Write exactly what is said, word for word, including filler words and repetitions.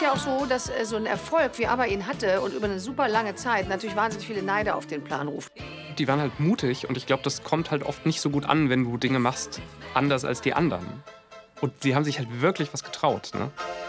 ja auch so, dass äh, so ein Erfolg, wie ABBA ihn hatte und über eine super lange Zeit natürlich wahnsinnig viele Neider auf den Plan ruft. Die waren halt mutig und ich glaube, das kommt halt oft nicht so gut an, wenn du Dinge machst anders als die anderen. Und sie haben sich halt wirklich was getraut, ne?